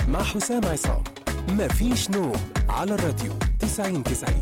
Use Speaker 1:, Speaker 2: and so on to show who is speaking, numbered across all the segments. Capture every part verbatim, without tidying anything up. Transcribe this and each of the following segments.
Speaker 1: مع حسام عصام. مفيش نوم على الراديو تسعين تسعين.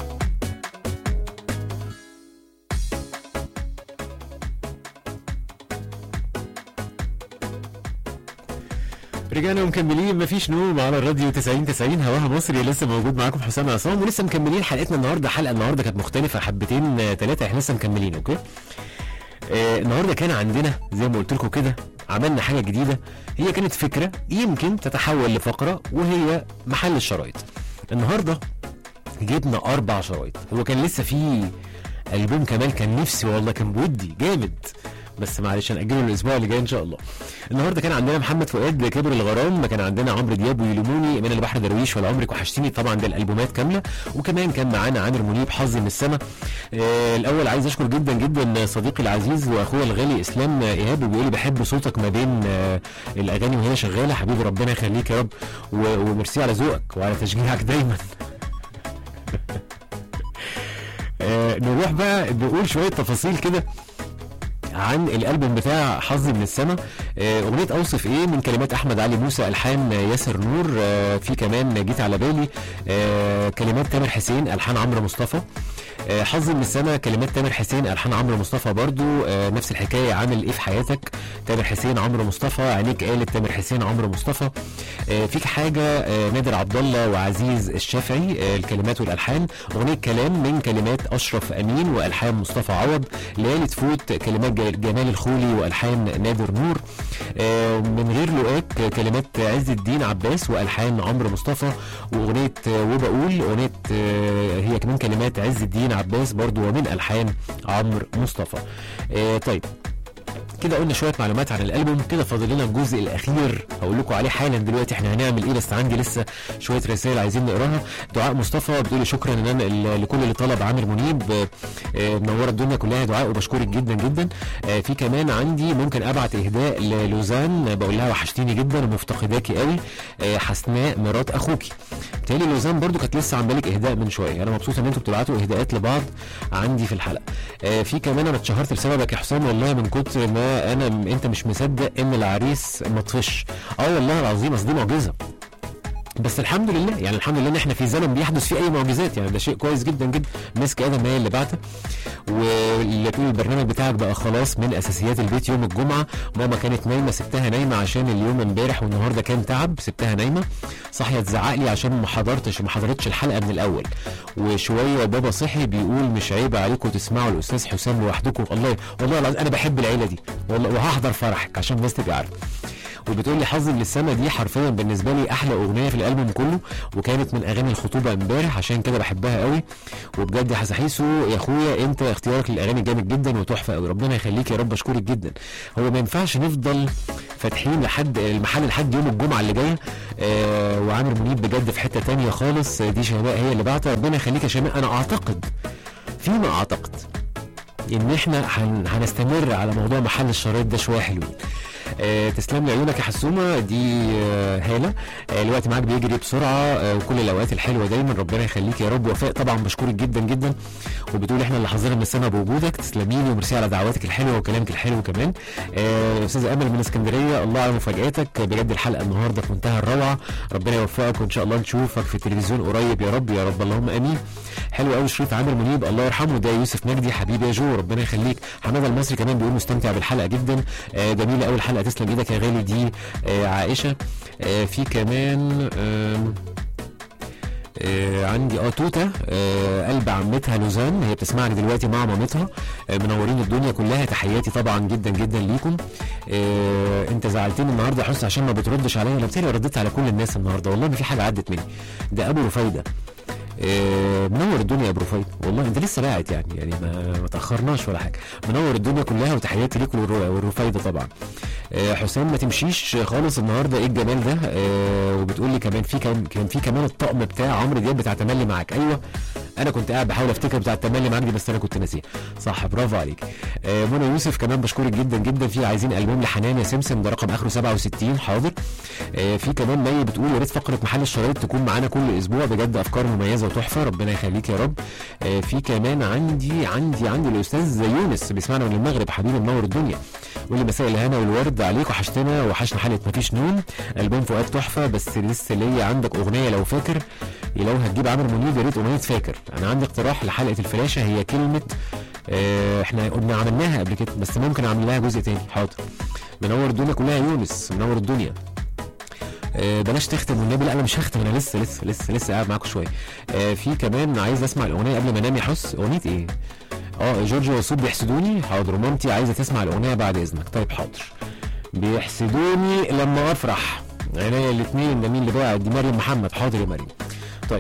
Speaker 2: رجعنا ومكملين مفيش نوم على الراديو تسعين تسعين، هواها مصري. لسه موجود معاكم حسام عصام، ولسه مكملين حلقتنا النهارده. حلقه النهارده كانت مختلفه حبتين ثلاثه، احنا لسه مكملين. اوكي، آه النهارده كان عندنا زي ما قلت لكم كده، عملنا حاجه جديده. هي كانت فكره يمكن تتحول لفقره، وهي محل الشرايط. النهارده جبنا اربع شرايط. هو كان لسه في البوم كمال، كان نفسي والله، كان بودي جامد، بس معلش هنأجله الاسبوع اللي جاي ان شاء الله. النهارده كان عندنا محمد فؤاد كبر الغرام، كان عندنا عمرو دياب ويلوموني، من البحر درويش ولا عمرك وحشتيني، طبعا ده الالبومات كامله. وكمان كان معانا عامر منيب حظ من السما. آه الاول عايز اشكر جدا جدا صديقي العزيز واخويا الغالي اسلام ايهاب، وبيقول لي بحب صوتك ما بين آه الاغاني وهي شغاله. حبيبي ربنا يخليك يا رب، وميرسي على ذوقك وعلى تشجيعك دايما. آه نروح بقى نقول شويه تفاصيل كده عن الالبوم بتاع حظي من السما. اغنيه اوصف ايه من كلمات احمد علي موسى، الحان ياسر نور، في كمان جيت على بالي كلمات تامر حسين، الحان عمرو مصطفى. حظي من السما كلمات تامر حسين، الحان عمرو مصطفى برضو. نفس الحكايه عامل ايه في حياتك، تامر حسين عمرو مصطفى. عينيك قالت تامر حسين عمرو مصطفى. فيك حاجه نادر عبد الله وعزيز الشافعي الكلمات والالحان. اغنيه كلام من كلمات اشرف امين والحان مصطفى عوض. ليالي تفوت كلمات جمال الخولي والحان نادر نور. من غير لقاك كلمات عز الدين عباس والحان عمرو مصطفى. واغنيه وبقول اغنيه هي كمان كلمات عز الدين عباس برضو ومن الحان عمرو مصطفى. طيب كده قلنا شويه معلومات عن الالبوم. كده فاضل لنا الجزء الاخير هقول لكم عليه حالا دلوقتي احنا هنعمل ايه، بس عندي لسه شويه رسائل عايزين نقراها. دعاء مصطفى بتقولي شكرا ان انا لكل اللي طلب عامر منيب، منوره الدنيا كلها دعاء، وبشكرك جدا جدا. في كمان عندي ممكن ابعت اهداء للوزان، بقول لها وحشتيني جدا ومفتقداكي قوي، حسناء مرات اخوكي. بالتالي لوزان برضو كانت لسه عامله لك اهداء من شويه. انا مبسوط ان انتوا بتبعتوا اهداءات لبعض عندي في الحلقه. في كمان انا اتشهرت بسببك يا حسام والله، من كتر ما انا انت مش مصدق ان العريس ما طفش. اه والله العظيم، اصل دي معجزه، بس الحمد لله يعني الحمد لله ان احنا في زمن بيحدث فيه اي معجزات، يعني ده شيء كويس جدا جدا. مسك ادم هي اللي بعتها، واللي تقول البرنامج بتاعك بقى خلاص من اساسيات البيت يوم الجمعه. ماما كانت نايمه سبتها نايمه عشان اليوم امبارح والنهارده كان تعب، سبتها نايمه. صحيه تزعق لي عشان ما حضرتش ما حضرتش الحلقه من الاول. وشويه بابا صحي بيقول مش عيب عليكم تسمعوا الاستاذ حسام لوحدكم. الله والله العظيم انا بحب العيله دي والله، وهحضر فرحك عشان الناس تبقى عارفه. وبتقول لي حظي من السما دي حرفيا بالنسبه لي احلى اغنيه في الالبوم كله، وكانت من اغاني الخطوبه امبارح عشان كده بحبها قوي. وبجد يا حسحيسو يا اخويا انت اختيارك للاغاني جامد جدا وتحفه قوي، ربنا يخليك يا رب، اشكرك جدا. هو ما ينفعش نفضل فاتحين لحد المحل لحد يوم الجمعه اللي جايه. آه وعامر منيب بجد في حته تانية خالص. دي شيماء هي اللي بعتها، ربنا يخليك يا شيماء. انا اعتقد فيما اعتقد ان احنا هنستمر على موضوع محل الشرايط ده شويه حلوين. آه تسلم لي عيونك يا حسومه. دي آه هاله. آه الوقت معاك بيجري بسرعه، آه وكل الاوقات الحلوه دايما، ربنا يخليك يا رب. وفاء طبعا بشكرك جدا جدا، وبتقول احنا اللي حظنا من السما بوجودك. تسلمي لي وميرسي على دعواتك الحلوه وكلامك الحلو كمان. آه استاذه امل من اسكندريه، الله على مفاجاتك بجد، الحلقه النهارده في منتهى الروعه، ربنا يوفقك وان شاء الله نشوفك في التلفزيون قريب يا رب يا رب، اللهم امين. حلو قوي. شريف عامر منيب الله يرحمه، ده يوسف مجدي حبيبي يا جو، ربنا يخليك. حماده المصري كمان بيقول مستمتع بالحلقه جدا. آه جميله قوي الحلقه، تسلم ايدك يا غالي. دي آه عائشه. آه في كمان آه آه عندي اه توته آه قلب عمتها لوزان، هي بتسمعني دلوقتي مع مامتها. آه منورين الدنيا كلها، تحياتي طبعا جدا جدا ليكم. آه انت زعلتني النهارده يا حس عشان ما بتردش عليا، انا بتهيألي رديت على كل الناس النهارده والله، ما في حاجه عدت مني. ده ابو رفايده. آه منور الدنيا يا ابو رفايد والله، انت لسه باعت يعني يعني ما, ما تاخرناش ولا حاجه. منور الدنيا كلها وتحياتي ليك والرفايده طبعا. آه حسام ما تمشيش خالص النهارده، ايه الجمال ده. آه وبتقول لي كمان في كان كان في كمان الطقم بتاع عمرو دياب بتاع تملي معاك. ايوه انا كنت قاعد بحاول افتكر بتاع التملي معاك دي، بس انا كنت ناسيها. صح برافو عليك. آه منى يوسف كمان بشكرك جدا جدا. في عايزين البوم لحنان يا سمسم، ده رقم اخره سبعة وستين. حاضر. آه في كمان مي بتقول يا ريت فقره محل الشرايط تكون معانا كل اسبوع، بجد افكار مميزه وتحفه، ربنا يخليك يا رب. آه في كمان عندي عندي عندي الاستاذ يونس بيسمعنا من المغرب، حبيبي منور الدنيا. واللي مساء الهنا والورد عليك، وحشتنا وحشنا حلقه مفيش نوم. البوم فؤاد تحفه، بس لسه ليا عندك اغنيه لو فاكر، لو هتجيب عمرو منيب يا ريت اغنيه فاكر. انا عندي اقتراح لحلقه الفلاشه، هي كلمه اه احنا قلنا عملناها قبل كده بس ممكن اعمل لها جزء تاني. حاضر. منور الدنيا كلها يونس، منور الدنيا. آه بلاش تختم والنبي. لا انا مش هختم، انا لسه لسه لسه لسه قاعد معاكم شويه. آه في كمان عايز اسمع الاغنيه قبل ما انام يا حس. اغنيه ايه؟ اه جورج وسوف بيحسدوني. حاضر. مامتي عايزه تسمع الاغنيه بعد اذنك. طيب حاضر. بيحسدوني لما افرح، عينيا الاثنين. ده مين اللي بقى؟ دي مريم محمد. حاضر يا مريم. طيب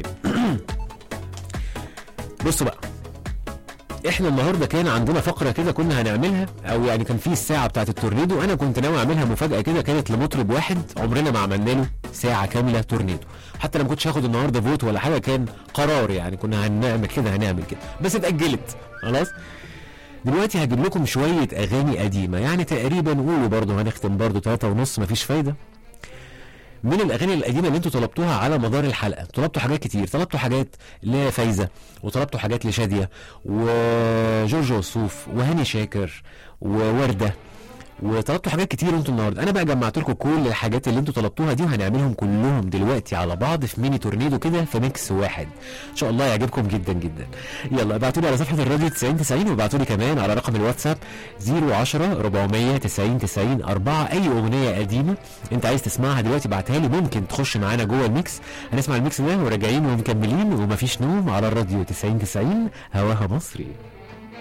Speaker 2: بصوا بقى، احنا النهارده كان عندنا فقره كده كنا هنعملها، او يعني كان في الساعه بتاعه التورنيدو، انا كنت ناوي اعملها مفاجاه كده، كانت لمطرب واحد عمرنا ما عملنا له ساعه كامله تورنيدو، حتى لما كنتش هاخد النهارده فوت ولا حاجه، كان قرار يعني كنا هنعمل كده هنعمل كده، بس اتاجلت خلاص. دلوقتي هجيب لكم شويه اغاني قديمه، يعني تقريبا قولوا برضه هنختم برضه ثلاثة ونص مفيش فايده، من الاغاني القديمه اللي انتوا طلبتوها على مدار الحلقه. طلبتوا حاجات كتير، طلبتوا حاجات لفايزه، وطلبتوا حاجات لشاديه وجورج وسوف وهاني شاكر وورده، وطلبتوا حاجات كتير انتوا النهارده. انا بقى جمعت لكم كل الحاجات اللي انتوا طلبتوها دي، وهنعملهم كلهم دلوقتي على بعض في ميني تورنيدو كده، في ميكس واحد ان شاء الله يعجبكم جدا جدا. يلا ابعتوا لي على صفحه الراديو تسعين تسعين، وابعتوا لي كمان على رقم الواتساب صفر عشرة أربعمية تسعين تسعين أربعة اي اغنيه قديمه انت عايز تسمعها دلوقتي بعتها لي، ممكن تخش معانا جوه الميكس. هنسمع الميكس ده وراجعين ومكملين، ومفيش نوم على الراديو تسعين تسعين، هواها مصري.